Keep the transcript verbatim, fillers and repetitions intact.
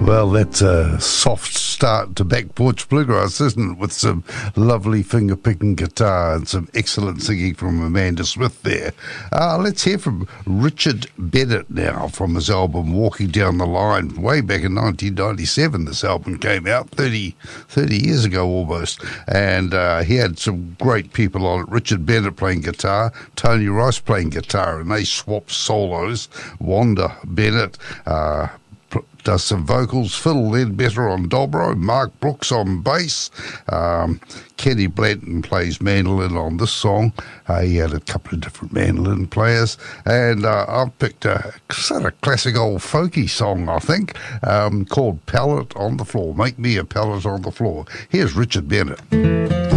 Well, that's a soft start to Back Porch Bluegrass, isn't it? With some lovely finger-picking guitar and some excellent singing from Amanda Smith there. Uh, let's hear from Richard Bennett now from his album Walking Down the Line. Way back in nineteen ninety-seven, this album came out, thirty, thirty years ago almost. And uh, he had some great people on it. Richard Bennett playing guitar, Tony Rice playing guitar, and they swapped solos. Wanda Bennett uh, does some vocals, Phil Ledbetter on dobro, Mark Brooks on bass, um, Kenny Blanton plays mandolin on this song. Uh, he had a couple of different mandolin players, and uh, I've picked a sort of classic old folky song, I think, um, called Pallet on the Floor. Make me a pallet on the floor. Here's Richard Bennett.